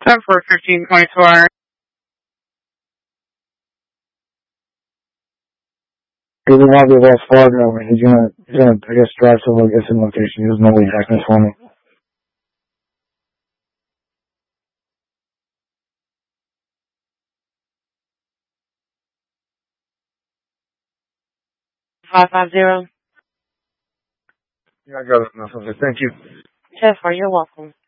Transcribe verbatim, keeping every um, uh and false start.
ten for fifteen twenty-two hours. He doesn't want to be Wells Fargo, and he's gonna, he's gonna, I guess, drive to the location. He doesn't know the exactness for me. Five five zero. Yeah, I got it. No, thank you. Ten four. You're welcome.